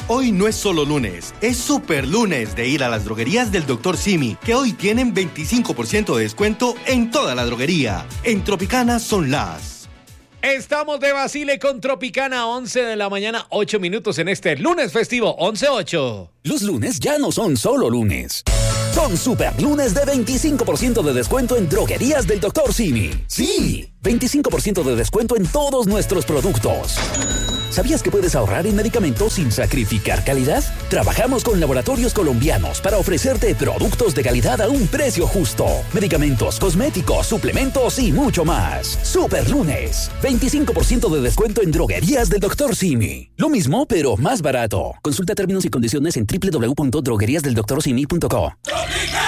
Hoy no es solo lunes, es super lunes de ir a las droguerías del Dr. Simi, que hoy tienen 25% de descuento en toda la droguería. En Tropicana son las... Estamos de vacile con Tropicana, 11 de la mañana, 8 minutos en este lunes festivo, 11-8. Los lunes ya no son solo lunes. Son super lunes de 25% de descuento en droguerías del Dr. Simi. ¡Sí! 25% de descuento en todos nuestros productos. ¿Sabías que puedes ahorrar en medicamentos sin sacrificar calidad? Trabajamos con laboratorios colombianos para ofrecerte productos de calidad a un precio justo. Medicamentos, cosméticos, suplementos y mucho más. Super lunes. 25% de descuento en droguerías del Dr. Simi. Lo mismo, pero más barato. Consulta términos y condiciones en www.drogueriasdeldoctorsimi.co.